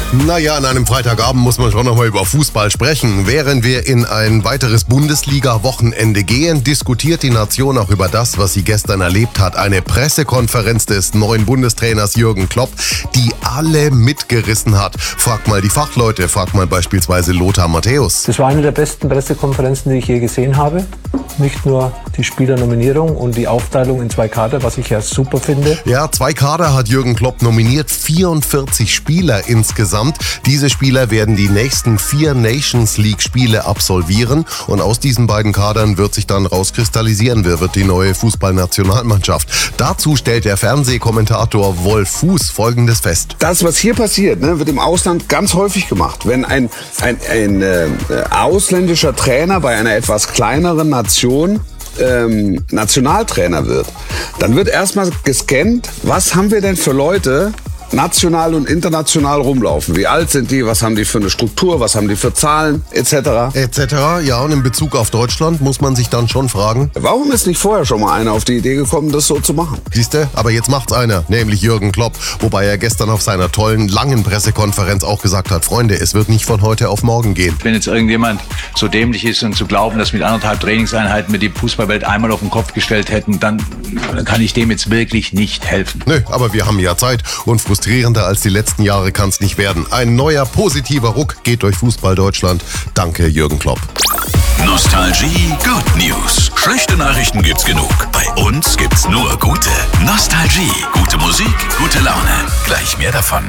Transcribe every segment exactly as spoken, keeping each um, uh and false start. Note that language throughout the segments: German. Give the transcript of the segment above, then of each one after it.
Naja, an einem Freitagabend muss man schon nochmal über Fußball sprechen. Während wir in ein weiteres Bundesliga-Wochenende gehen, diskutiert die Nation auch über das, was sie gestern erlebt hat. Eine Pressekonferenz des neuen Bundestrainers Jürgen Klopp, die alle mitgerissen hat. Frag mal die Fachleute, frag mal beispielsweise Lothar Matthäus. Das war eine der besten Pressekonferenzen, die ich je gesehen habe. Nicht nur die Spielernominierung und die Aufteilung in zwei Kader, was ich ja super finde. Ja, zwei Kader hat Jürgen Klopp nominiert, vierundvierzig Spieler insgesamt. Diese Spieler werden die nächsten vier Nations League Spiele absolvieren und aus diesen beiden Kadern wird sich dann rauskristallisieren, wer wird die neue Fußballnationalmannschaft. Dazu stellt der Fernsehkommentator Wolf Fuß Folgendes fest. Das, was hier passiert, ne, wird im Ausland ganz häufig gemacht. Wenn ein, ein, ein äh, ausländischer Trainer bei einer etwas kleineren Nation ähm, Nationaltrainer wird, dann wird erstmal gescannt, was haben wir denn für Leute national und international rumlaufen. Wie alt sind die? Was haben die für eine Struktur? Was haben die für Zahlen? Etc. Etc. Ja, und in Bezug auf Deutschland muss man sich dann schon fragen, warum ist nicht vorher schon mal einer auf die Idee gekommen, das so zu machen? Siehste, aber jetzt macht's einer, nämlich Jürgen Klopp. Wobei er gestern auf seiner tollen, langen Pressekonferenz auch gesagt hat, Freunde, es wird nicht von heute auf morgen gehen. Wenn jetzt irgendjemand so dämlich ist und zu glauben, dass mit anderthalb Trainingseinheiten wir die Fußballwelt einmal auf den Kopf gestellt hätten, dann kann ich dem jetzt wirklich nicht helfen. Nö, aber wir haben ja Zeit und frustrierender als die letzten Jahre kann's nicht werden. Ein neuer, positiver Ruck geht durch Fußball Deutschland. Danke, Jürgen Klopp. Nostalgie Good News. Schlechte Nachrichten gibt's genug. Bei uns gibt's nur gute. Nostalgie. Gute Musik, gute Laune. Gleich mehr davon.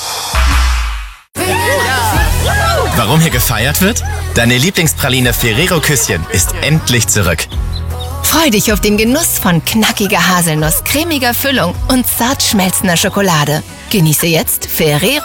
Warum hier gefeiert wird? Deine Lieblingspraline Ferrero Küsschen ist endlich zurück. Freu dich auf den Genuss von knackiger Haselnuss, cremiger Füllung und zart schmelzender Schokolade. Genieße jetzt Ferrero